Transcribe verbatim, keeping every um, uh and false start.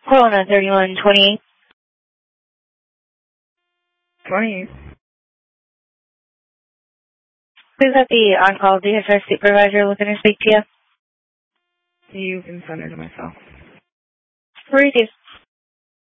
Corona thirty-one twenty-eight. twenty-eight. Who's at the on-call D H S supervisor looking to speak to you? You can send her to myself. Reduce.